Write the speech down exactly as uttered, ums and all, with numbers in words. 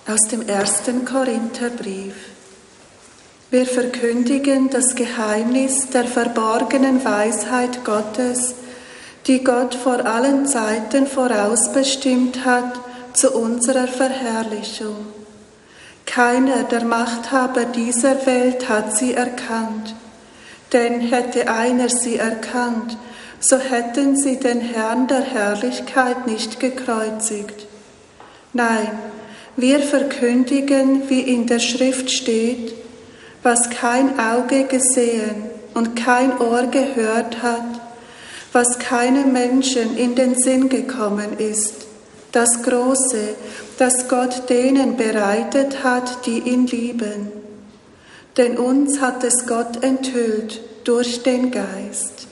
Aus dem ersten Korintherbrief. Wir verkündigen das Geheimnis der verborgenen Weisheit Gottes, die Gott vor allen Zeiten vorausbestimmt hat zu unserer Verherrlichung. Keiner der Machthaber dieser Welt hat sie erkannt, denn hätte einer sie erkannt, so hätten sie den Herrn der Herrlichkeit nicht gekreuzigt. Nein, wir verkündigen, wie in der Schrift steht, was kein Auge gesehen und kein Ohr gehört hat, was keinem Menschen in den Sinn gekommen ist, das Große, das Gott denen bereitet hat, die ihn lieben. Denn uns hat es Gott enthüllt durch den Geist.